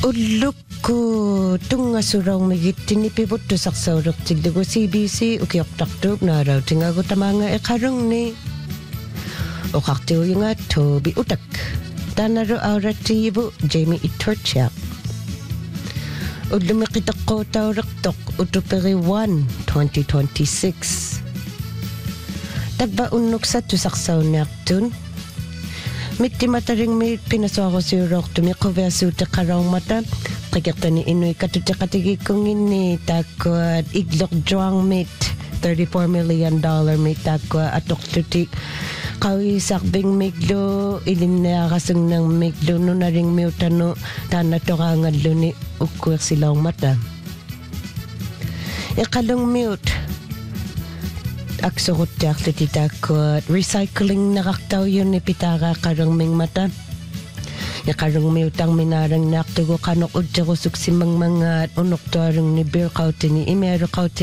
Ulukku tunga surang migit tinipibot to saksawrak tigdago CBC ukioktaktuk na raw tingago tamanga karong ni ukaktiw yung Toby utak tanaro auratibo Jamie Itorchak udlumikita ko tauraktok utupiri 1 2026 tagba unok sa tusaksaw naktun Mitti mataring may pinaswako si Rock tumikoversu ta karong mata. Kagakta ni Inoy katutakatigi kong ini takwa iglok drawang mit $34 million mit takwa atok tuti kawisak bing miglo ilin na kasang ng miglo no na ring miutano tanatokangan lo ni ukwek silang mata. Ikalong mute Aksukot yak titakot recycling nakaktaw yun ni pitaka karong ming mata. Yakarong may utang minarang naktugo kanok udyo ko suksimang mga unok to arang ni beer kautin ni imero kautin